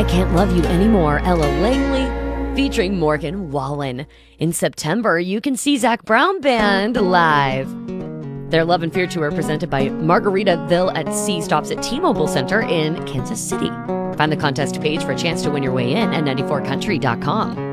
I Can't Love You Anymore, Ella Langley, featuring Morgan Wallen. In September, you can see Zac Brown Band live. Their Love and Fear tour, presented by Margaritaville at Sea, stops at T-Mobile Center in Kansas City. Find the contest page for a chance to win your way in at 94country.com.